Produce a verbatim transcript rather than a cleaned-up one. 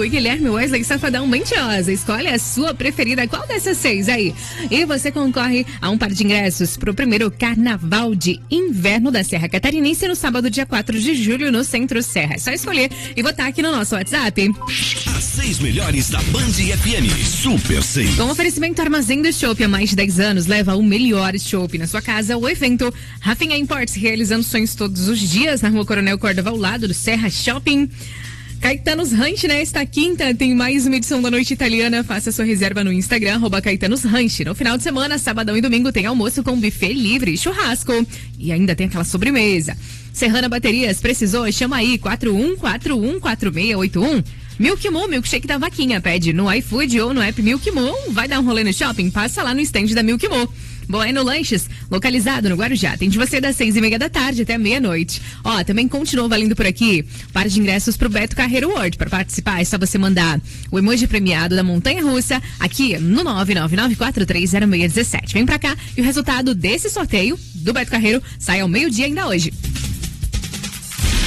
Hugo e Guilherme Wesley Safadão Mentiosa. Escolhe a sua preferida, qual dessas seis aí? E você concorre a um par de ingressos pro primeiro Carnaval de Inverno da Serra Catarinense no sábado, dia quatro de julho, no Centro Serra. É só escolher e votar aqui no nosso WhatsApp. As seis melhores da Band F M. Super seis. Com oferecimento Armazém do Chopp, há mais de dez anos, leva o melhor chopp na sua casa. O evento Rafinha Imports, realizando sonhos todos os dias na Rua Coronel Córdova, ao lado do Serra Shopping. Caetanos Ranch, nesta quinta, tem mais uma edição da Noite Italiana. Faça sua reserva no Instagram, arroba Caetanos Ranch. No final de semana, sábado e domingo, tem almoço com buffet livre, churrasco. E ainda tem aquela sobremesa. Serrana Baterias, precisou? Chama aí, quatro um quatro um quatro seis oito um. Milk Moo, milkshake da vaquinha. Pede no iFood ou no app Milk Moo. Vai dar um rolê no shopping? Passa lá no stand da Milk Moo. Bueno Lanches, localizado no Guarujá. Tem de você das seis e meia da tarde até meia-noite. Ó, também continuou valendo por aqui par de ingressos pro Beto Carreiro World. Para participar é só você mandar o emoji premiado da Montanha Russa aqui no nove nove nove quatro três zero seis um sete. Vem pra cá e o resultado desse sorteio do Beto Carreiro sai ao meio-dia ainda hoje.